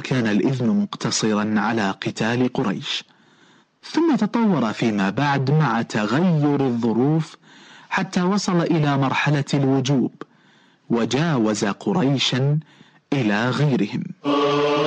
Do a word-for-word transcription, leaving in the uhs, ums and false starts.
وكان الإذن مقتصرا على قتال قريش، ثم تطور فيما بعد مع تغير الظروف حتى وصل إلى مرحلة الوجوب، وجاوز قريشا إلى غيرهم.